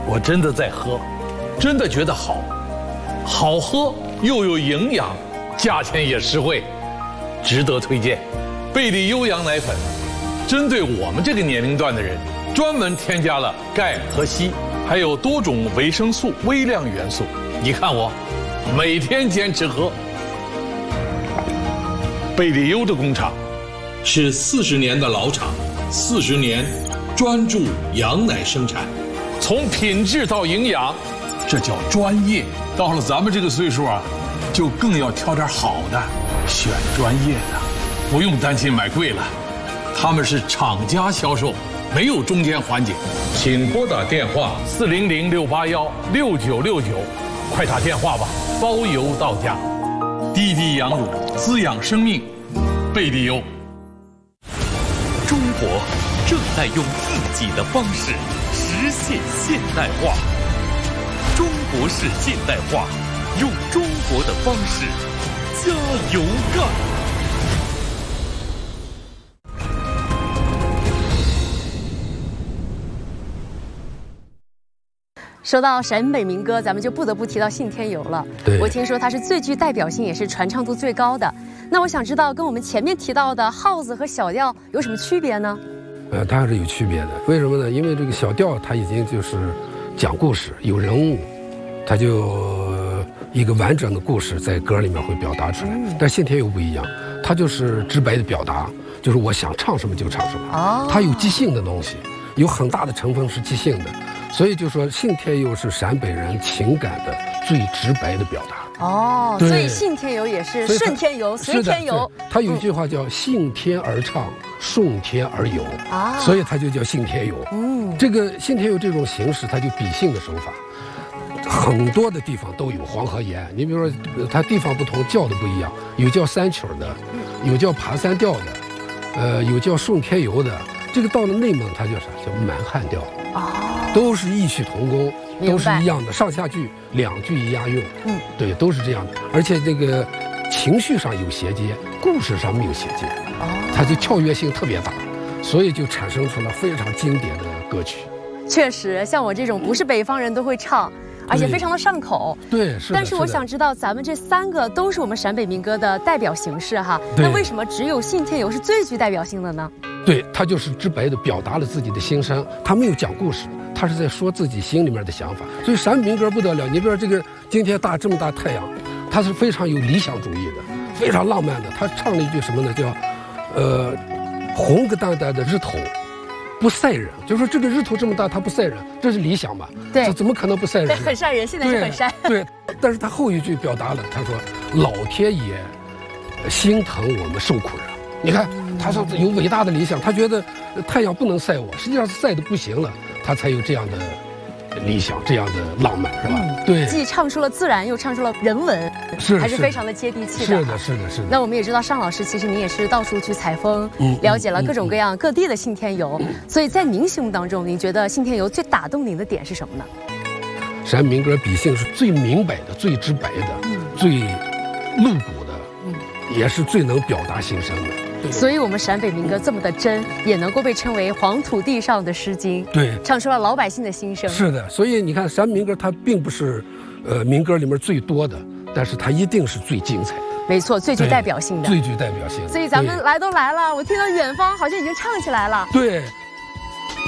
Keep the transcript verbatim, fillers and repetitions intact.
我真的在喝，真的觉得好，好喝又有营养，价钱也实惠，值得推荐。贝利优羊奶粉，针对我们这个年龄段的人，专门添加了钙和硒，还有多种维生素、微量元素。你看我，每天坚持喝。贝利优的工厂是四十年的老厂，四十年专注羊奶生产，从品质到营养，这叫专业。到了咱们这个岁数啊，就更要挑点好的，选专业的，不用担心买贵了。他们是厂家销售，没有中间环节。请拨打电话四零零六八幺六九六九，快打电话吧，包邮到家。滴滴羊乳，滋养生命，贝利优。 中国正在用自己的方式实现现代化。中国式现代化，用中国的方式加油干。 说到陕北民歌，咱们就不得不提到信天游了。 对， 我听说它是最具代表性，也是传唱度最高的。那我想知道，跟我们前面提到的号子和小调有什么区别呢？ 呃，当然是有区别的。为什么呢？因为这个小调它已经就是讲故事，有人物，它就一个完整的故事在歌里面会表达出来。嗯、但信天游不一样，它就是直白的表达，就是我想唱什么就唱什么。哦，它有即兴的东西，有很大的成分是即兴的。所以就说信天游是陕北人情感的最直白的表达。 哦，所以信天游也是顺天游、随天游。 他有一句话叫信天而唱，顺天而游啊，所以它就叫信天游。嗯，这个信天游这种形式，它就比兴的手法，很多的地方都有。黄河沿，你比如说它地方不同，叫的不一样，有叫三曲的，有叫爬三调的，呃，有叫顺天游的。这个到了内蒙，它叫啥？叫蛮汉调。哦，都是异曲同工，都是一样的，上下句两句一押韵。嗯，对，都是这样的。而且这个情绪上有衔接，故事上没有衔接，哦，它就跳跃性特别大，所以就产生出了非常经典的歌曲。 确实，像我这种不是北方人都会唱，而且非常的上口。 对，是的。 但是我想知道，咱们这三个都是我们陕北民歌的代表形式哈，那为什么只有信天游是最具代表性的呢？ 对，他就是直白的表达了自己的心声，他没有讲故事，他是在说自己心里面的想法。所以陕北民歌不得了，你比如说这个今天大这么大太阳，他是非常有理想主义的，非常浪漫的。他唱了一句什么呢？叫，呃，红个淡淡的日头，不晒人，就是说这个日头这么大，它不晒人，这是理想吧？ 对， 这怎么可能不晒人？ 对，很晒人，现在是很晒。 对，对，但是他后一句表达了，他说老天爷心疼我们受苦人。你看，他说有伟大的理想，他觉得太阳不能晒我，实际上是晒得不行了，他才有这样的理想，这样的浪漫，是吧？嗯、对， 既唱出了自然，又唱出了人文， 是还是非常的接地气的。 是的，是的，是的。 那我们也知道，尚老师其实您也是到处去采风，嗯、了解了各种各样、嗯、各地的信天游。嗯、所以在您心目当中，您觉得信天游最打动您的点是什么呢？ 陕北民歌比兴是最明白的、最直白的、嗯、最露骨的，嗯，也是最能表达心声的。 所以，我们陕北民歌这么的真，也能够被称为黄土地上的诗经。 对， 唱出了老百姓的心声。 是的，所以你看，陕北民歌它并不是，呃，民歌里面最多的，但是它一定是最精彩的。 没错，最具代表性的。 最具代表性的。 所以咱们来都来了，我听到远方好像已经唱起来了。 对，